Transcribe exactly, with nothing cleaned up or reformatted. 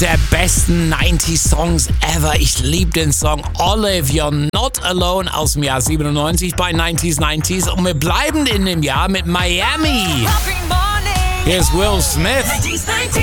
der besten neunzig Songs ever. Ich liebe den Song Olive, You're Not Alone aus dem Jahr siebenundneunzig bei neunzig neunzig. Und wir bleiben in dem Jahr mit Miami. Hier ist Will Smith.